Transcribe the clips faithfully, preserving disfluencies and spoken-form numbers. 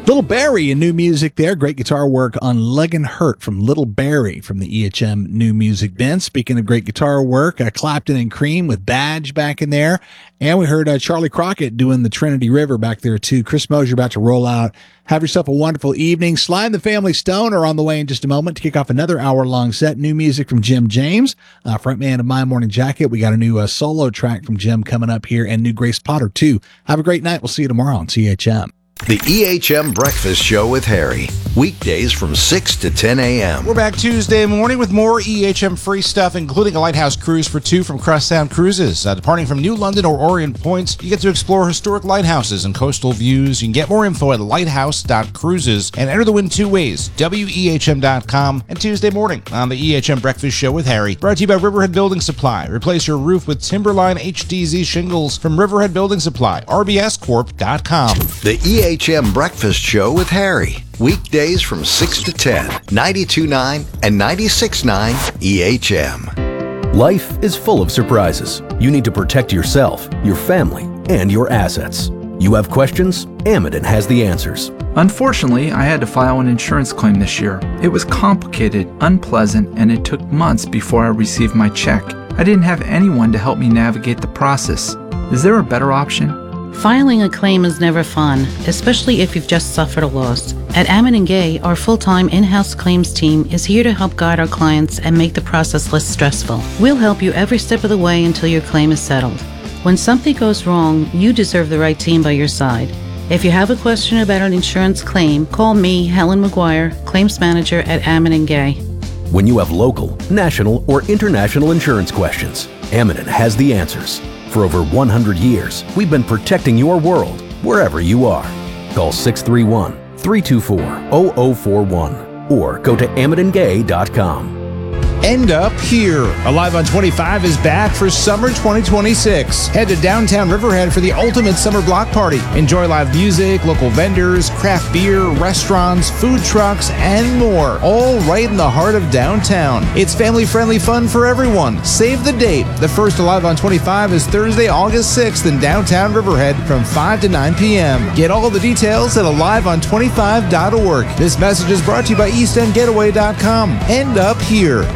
Little Barry and new music there. Great guitar work on Leggin' Hurt from Little Barry from the E H M New Music Bin. Speaking of great guitar work, uh, Clapton and Cream with Badge back in there. And we heard uh, Charlie Crockett doing the Trinity River back there too. Chris Mosier about to roll out. Have yourself a wonderful evening. Sly and the Family Stone are on the way in just a moment to kick off another hour-long set. New music from Jim James, uh, frontman of My Morning Jacket. We got a new uh, solo track from Jim coming up here, and new Grace Potter too. Have a great night. We'll see you tomorrow on C H M. The E H M Breakfast Show with Harry. Weekdays from six to ten a.m. We're back Tuesday morning with more E H M free stuff, including a lighthouse cruise for two from Crosstown Cruises. Uh, departing from New London or Orient Points, you get to explore historic lighthouses and coastal views. You can get more info at lighthouse dot cruises and enter the win two ways, W E H M dot com and Tuesday morning on the E H M Breakfast Show with Harry. Brought to you by Riverhead Building Supply. Replace your roof with Timberline H D Z shingles from Riverhead Building Supply, R B S corp dot com. The E H M Breakfast Show with Harry. Weekdays from six to ten, ninety-two point nine and ninety-six point nine E H M. Life is full of surprises. You need to protect yourself, your family, and your assets. You have questions? Amidon has the answers. Unfortunately, I had to file an insurance claim this year. It was complicated, unpleasant, and it took months before I received my check. I didn't have anyone to help me navigate the process. Is there a better option? Filing a claim is never fun, especially if you've just suffered a loss. At Ammon and Gay, our full-time in-house claims team is here to help guide our clients and make the process less stressful. We'll help you every step of the way until your claim is settled. When something goes wrong, you deserve the right team by your side. If you have a question about an insurance claim, call me, Helen McGuire, Claims Manager at Ammon and Gay. When you have local, national, or international insurance questions, Amidon has the answers. For over one hundred years, we've been protecting your world, wherever you are. Call six three one, three two four, zero zero four one or go to amidon gay dot com. End Up Here. Alive on twenty-five is back for summer twenty twenty-six. Head to downtown Riverhead for the ultimate summer block party. Enjoy live music, local vendors, craft beer, restaurants, food trucks, and more. All right in the heart of downtown. It's family-friendly fun for everyone. Save the date. The first Alive on twenty-five is Thursday, August sixth in downtown Riverhead from five to nine p.m. Get all the details at alive on twenty-five dot org. This message is brought to you by east end getaway dot com. End Up Here.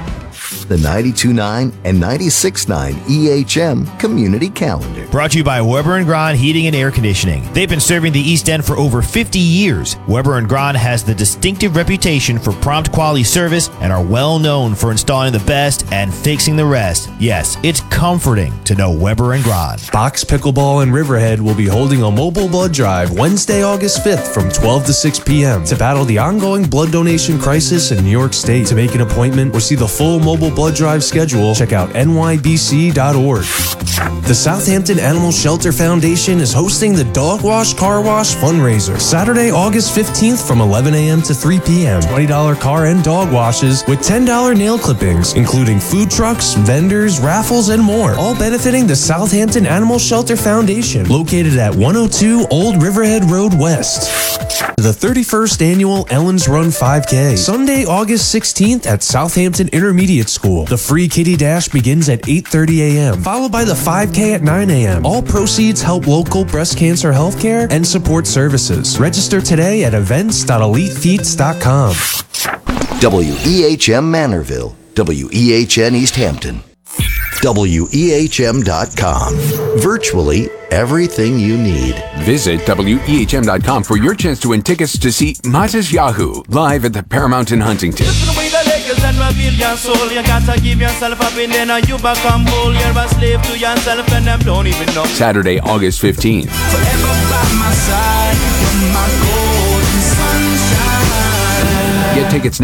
The ninety-two point nine and ninety-six point nine E H M Community Calendar. Brought to you by Weber and Grahn Heating and Air Conditioning. They've been serving the East End for over fifty years. Weber and Grahn has the distinctive reputation for prompt quality service and are well known for installing the best and fixing the rest. Yes, it's comforting to know Weber and Grahn. Box Pickleball in Riverhead will be holding a mobile blood drive Wednesday, August fifth from twelve to six p.m. to battle the ongoing blood donation crisis in New York State. To make an appointment or see the full mobile blood drive schedule, check out N Y B C dot org. The Southampton Animal Shelter Foundation is hosting the Dog Wash Car Wash fundraiser Saturday, August fifteenth from eleven a.m. to three p.m. twenty dollars car and dog washes with ten dollars nail clippings, including food trucks, vendors, raffles, and more, all benefiting the Southampton Animal Shelter Foundation, located at one oh two Old Riverhead Road West. The thirty-first Annual Ellen's Run five K, Sunday, August sixteenth at Southampton Intermediate School. The free kiddie dash begins at eight thirty a.m., followed by the five K at nine a.m. All proceeds help local breast cancer healthcare and support services. Register today at events dot elite feats dot com. W E H M Manorville, W E H N East Hampton, W E H M dot com. Virtually everything you need. Visit W E H M dot com for your chance to win tickets to see Matas Yahoo live at the Paramount in Huntington. Saturday, August fifteenth. Get tickets